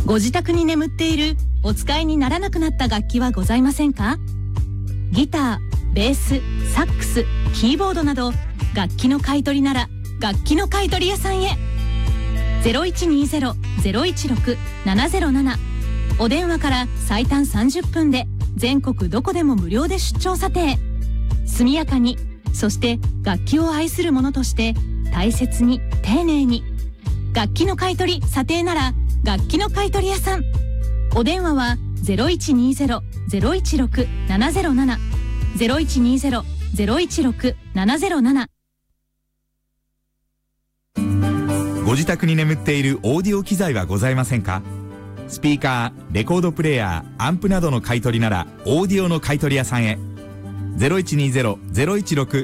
ご自宅に眠っているお使いにならなくなった楽器はございませんか？ギター、ベース、サックス、キーボードなど楽器の買い取りなら楽器の買い取り屋さんへ。0120-016-707、お電話から最短30分で全国どこでも無料で出張査定。速やかに、そして楽器を愛する者として大切に丁寧に。楽器の買い取り査定なら楽器の買い取り屋さん。お電話は 0120-016-707 0120-016-707。 ご自宅に眠っているオーディオ機材はございませんか？スピーカー、レコードプレーヤー、アンプなどの買い取りならオーディオの買い取り屋さんへ。0120-016-707